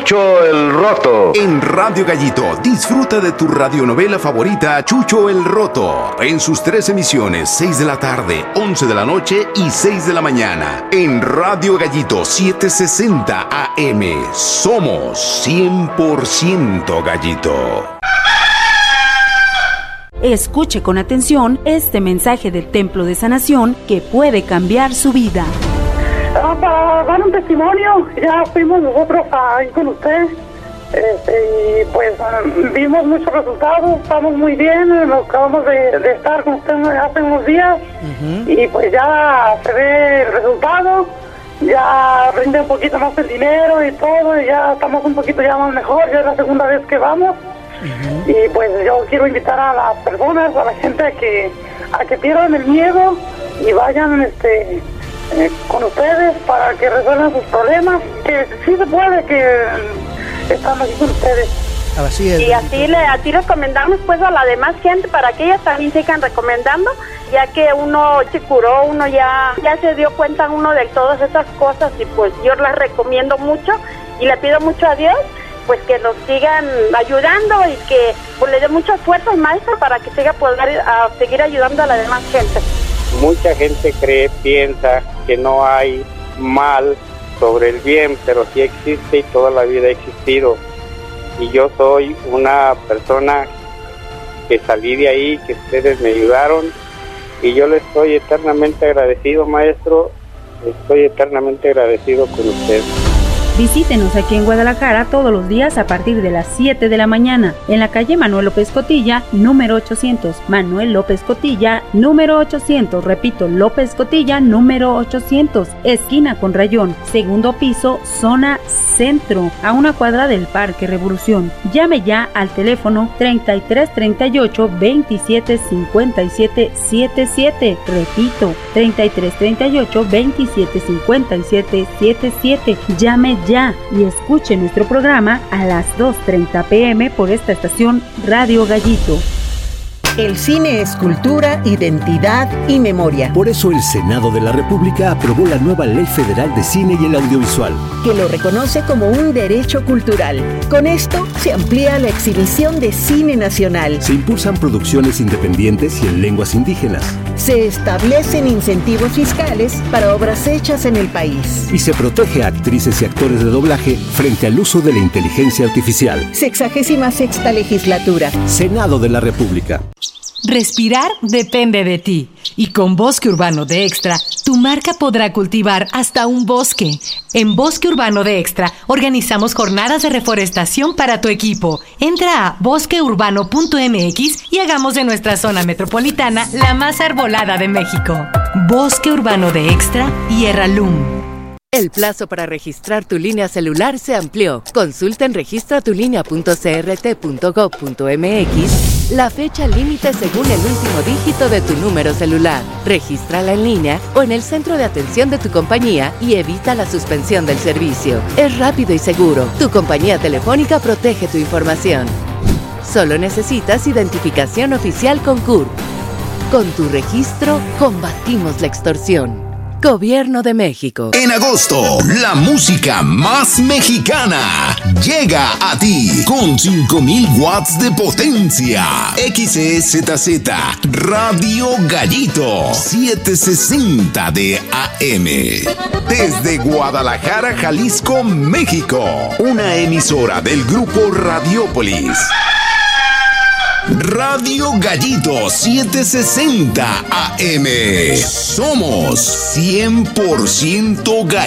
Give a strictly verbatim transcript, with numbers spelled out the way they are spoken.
Chucho el Roto. En Radio Gallito, disfruta de tu radionovela favorita, Chucho el Roto. En sus tres emisiones, seis de la tarde, once de la noche y seis de la mañana. En Radio Gallito setecientos sesenta A M. Somos cien por ciento Gallito. Escuche con atención este mensaje del Templo de Sanación que puede cambiar su vida. Ah, para dar un testimonio, ya fuimos nosotros ahí con usted, este, y pues vimos muchos resultados, estamos muy bien, nos acabamos de, de estar con usted hace unos días, uh-huh. Y pues ya se ve el resultado, ya rinde un poquito más el dinero y todo, y ya estamos un poquito ya más mejor, ya es la segunda vez que vamos, uh-huh. Y pues yo quiero invitar a las personas, a la gente a que, a que pierdan el miedo y vayan, este... Eh, con ustedes para que resuelvan sus problemas, que sí se puede, que eh, están aquí con ustedes. Así es. Y así le, así recomendamos pues a la demás gente para que ellas también sigan recomendando, ya que uno se curó, uno ya, ya se dio cuenta uno de todas esas cosas y pues yo las recomiendo mucho y le pido mucho a Dios pues que nos sigan ayudando y que pues le dé mucha fuerza al maestro para que siga poder a seguir ayudando a la demás gente. Mucha gente cree, piensa que no hay mal sobre el bien, pero sí existe y toda la vida ha existido. Y yo soy una persona que salí de ahí, que ustedes me ayudaron, y yo le estoy eternamente agradecido, maestro, estoy eternamente agradecido con usted. Visítenos aquí en Guadalajara todos los días a partir de las siete de la mañana, en la calle Manuel López Cotilla, número ochocientos. Manuel López Cotilla, número ochocientos. Repito, López Cotilla, número ochocientos. Esquina con Rayón, segundo piso, zona centro, a una cuadra del Parque Revolución. Llame ya al teléfono treinta y tres treinta y ocho veintisiete cincuenta y siete setenta y siete. Repito, treinta y tres treinta y ocho veintisiete cincuenta y siete setenta y siete. Llame ya y escuche nuestro programa a las dos treinta pm por esta estación Radio Gallito. El cine es cultura, identidad y memoria. Por eso el Senado de la República aprobó la nueva Ley Federal de Cine y el Audiovisual, que lo reconoce como un derecho cultural. Con esto se amplía la exhibición de cine nacional. Se impulsan producciones independientes y en lenguas indígenas. Se establecen incentivos fiscales para obras hechas en el país. Y se protege a actrices y actores de doblaje frente al uso de la inteligencia artificial. Sexagésima sexta legislatura. Senado de la República. Respirar depende de ti. Y con Bosque Urbano de Extra, tu marca podrá cultivar hasta un bosque. En Bosque Urbano de Extra, organizamos jornadas de reforestación para tu equipo. Entra a bosque urbano punto m x y hagamos de nuestra zona metropolitana la más arbolada de México. Bosque Urbano de Extra y Erralum. El plazo para registrar tu línea celular se amplió. Consulta en registra tu línea punto c r t punto gov punto m x la fecha límite según el último dígito de tu número celular. Regístrala en línea o en el centro de atención de tu compañía y evita la suspensión del servicio. Es rápido y seguro. Tu compañía telefónica protege tu información. Solo necesitas identificación oficial con C U R P. Con tu registro, combatimos la extorsión. Gobierno de México. En agosto, la música más mexicana llega a ti con cinco mil watts de potencia. X E Z Z Radio Gallito setecientos sesenta de A M. Desde Guadalajara, Jalisco, México. Una emisora del grupo Radiópolis. Radio Gallito setecientos sesenta A M. Somos cien por ciento Gallito.